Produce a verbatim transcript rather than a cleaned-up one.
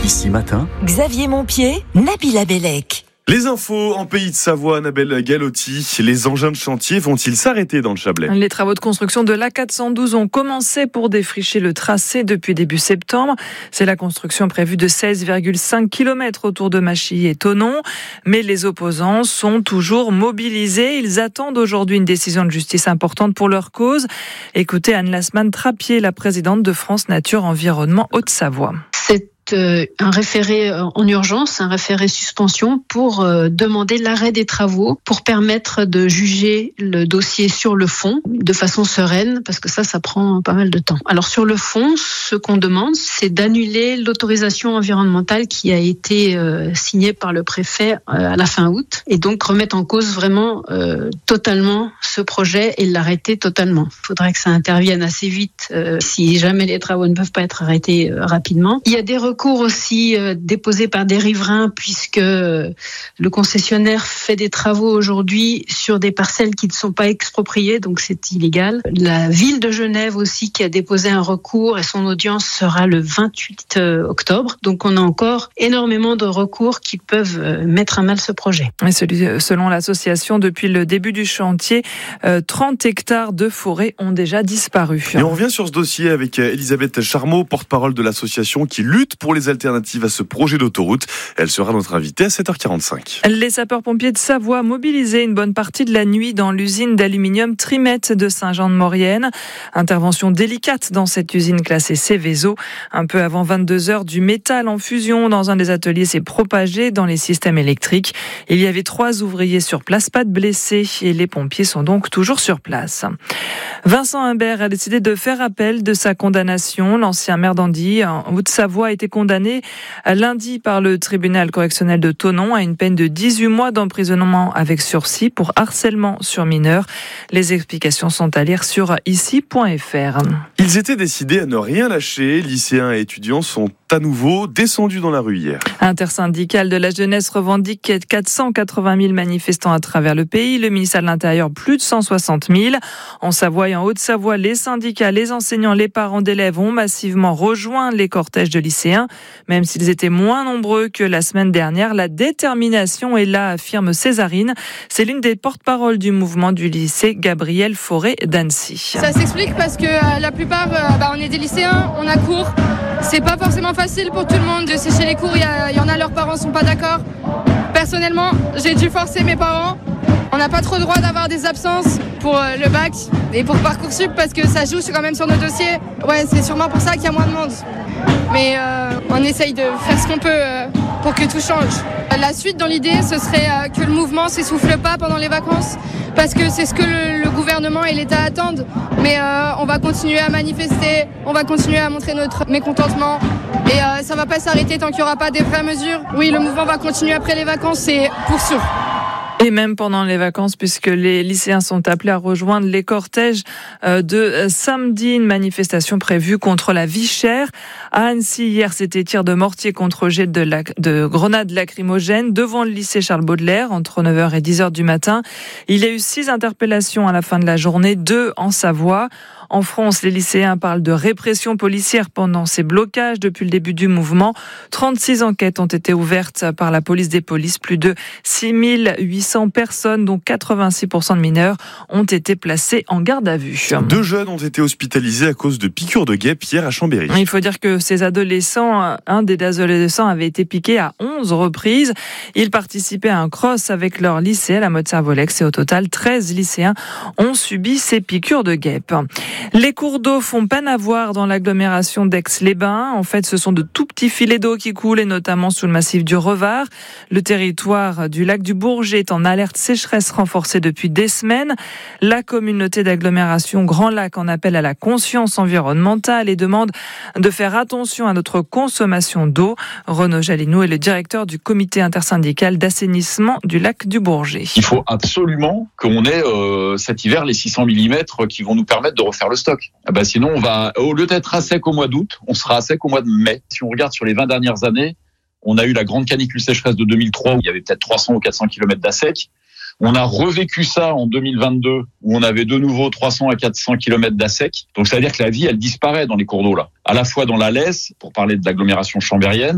Ici Matin, Xavier Montpied, Nabila Bellec. Les infos en Pays de Savoie, Annabelle Galotti. Les engins de chantier vont-ils s'arrêter dans le Chablais ? Les travaux de construction de l'A quatre cent douze ont commencé pour défricher le tracé depuis début septembre. C'est la construction prévue de seize virgule cinq kilomètres autour de Machy et Thonon. Mais les opposants sont toujours mobilisés. Ils attendent aujourd'hui une décision de justice importante pour leur cause. Écoutez Anne Lasman-Trappier, la présidente de France Nature Environnement Haute-Savoie. C'est un référé en urgence, un référé suspension pour demander l'arrêt des travaux pour permettre de juger le dossier sur le fond de façon sereine, parce que ça, ça prend pas mal de temps. Alors sur le fond, ce qu'on demande, c'est d'annuler l'autorisation environnementale qui a été signée par le préfet à la fin août, et donc remettre en cause vraiment euh, totalement ce projet et l'arrêter totalement. Il faudrait que ça intervienne assez vite euh, si jamais les travaux ne peuvent pas être arrêtés euh, rapidement. Il y a des recours aussi euh, déposés par des riverains, puisque euh, le concessionnaire fait des travaux aujourd'hui sur des parcelles qui ne sont pas expropriées, donc c'est illégal. La ville de Genève aussi qui a déposé un recours, et son audience sera le vingt-huit octobre. Donc on a encore énormément de recours qui peuvent euh, mettre à mal ce projet. Et celui, selon l'association, depuis le début du chantier, euh, trente hectares de forêt ont déjà disparu. Et on revient sur ce dossier avec Elisabeth Charmeau, porte-parole de l'association qui lutte pour les alternatives à ce projet d'autoroute. Elle sera notre invitée à sept heures quarante-cinq. Les sapeurs-pompiers de Savoie mobilisés une bonne partie de la nuit dans l'usine d'aluminium Trimet de Saint-Jean-de-Maurienne. Intervention délicate dans cette usine classée Seveso. Un peu avant vingt-deux heures, du métal en fusion dans un des ateliers s'est propagé dans les systèmes électriques. Il y avait trois ouvriers sur place, pas de blessés, et les pompiers sont donc toujours sur place. Vincent Humbert a décidé de faire appel de sa condamnation. L'ancien maire d'Andy, en Haute-Savoie, a été condamné lundi par le tribunal correctionnel de Thonon à une peine de dix-huit mois d'emprisonnement avec sursis pour harcèlement sur mineurs. Les explications sont à lire sur ici point f r. Ils étaient décidés à ne rien lâcher. Lycéens et étudiants sont à nouveau descendus dans la rue hier. Intersyndicale de la jeunesse revendique quatre cent quatre-vingt mille manifestants à travers le pays. Le ministère de l'Intérieur, plus de cent soixante mille. En Savoie et en Haute-Savoie, les syndicats, les enseignants, les parents d'élèves ont massivement rejoint les cortèges de lycéens. Même s'ils étaient moins nombreux que la semaine dernière, la détermination est là, affirme Césarine. C'est l'une des porte-paroles du mouvement du lycée Gabriel Fauré d'Annecy. Ça s'explique parce que euh, la plupart, euh, bah, on est des lycéens, on a cours. C'est pas forcément facile pour tout le monde de sécher les cours. Il y, y en a, leurs parents sont pas d'accord. Personnellement, j'ai dû forcer mes parents. On n'a pas trop le droit d'avoir des absences pour euh, le bac et pour Parcoursup parce que ça joue quand même sur nos dossiers. Ouais, c'est sûrement pour ça qu'il y a moins de monde. Mais euh, on essaye de faire ce qu'on peut euh, pour que tout change. La suite dans l'idée, ce serait euh, que le mouvement s'essouffle pas pendant les vacances parce que c'est ce que le, le gouvernement et l'État attendent. Mais euh, on va continuer à manifester, on va continuer à montrer notre mécontentement et euh, ça va pas s'arrêter tant qu'il n'y aura pas des vraies mesures. Oui, le mouvement va continuer après les vacances, c'est pour sûr. Et même pendant les vacances, puisque les lycéens sont appelés à rejoindre les cortèges de samedi, une manifestation prévue contre la vie chère. À Annecy, hier, c'était tir de mortier contre jet de, la, de grenades lacrymogènes devant le lycée Charles-Baudelaire entre neuf heures et dix heures du matin. Il y a eu six interpellations à la fin de la journée, deux en Savoie. En France, les lycéens parlent de répression policière pendant ces blocages depuis le début du mouvement. trente-six enquêtes ont été ouvertes par la police des polices. Plus de six mille huit cents personnes, dont quatre-vingt-six pour cent de mineurs, ont été placées en garde à vue. Deux jeunes ont été hospitalisés à cause de piqûres de guêpes hier à Chambéry. Il faut dire que ces adolescents, un des adolescents avait été piqué à onze reprises. Ils participaient à un cross avec leur lycée à la Motte-Servolex et au total, treize lycéens ont subi ces piqûres de guêpes. Les cours d'eau font peine à voir dans l'agglomération d'Aix-les-Bains. En fait, ce sont de tout petits filets d'eau qui coulent, et notamment sous le massif du Revard. Le territoire du lac du Bourget est en alerte sécheresse renforcée depuis des semaines. La communauté d'agglomération Grand Lac en appelle à la conscience environnementale et demande de faire attention à notre consommation d'eau. Renaud Jalinou est le directeur du comité intersyndical d'assainissement du lac du Bourget. Il faut absolument qu'on ait euh, cet hiver les six cents millimètres qui vont nous permettre de refaire le stock. Ah bah sinon, on va, au lieu d'être à sec au mois d'août, on sera à sec au mois de mai. Si on regarde sur les vingt dernières années, on a eu la grande canicule sécheresse de deux mille trois où il y avait peut-être trois cents ou quatre cents kilomètres d'assec. On a revécu ça en deux mille vingt-deux où on avait de nouveau trois cents à quatre cents kilomètres d'assec. Donc ça veut dire que la vie, elle disparaît dans les cours d'eau là. À la fois dans la Lesse, pour parler de l'agglomération chambérienne,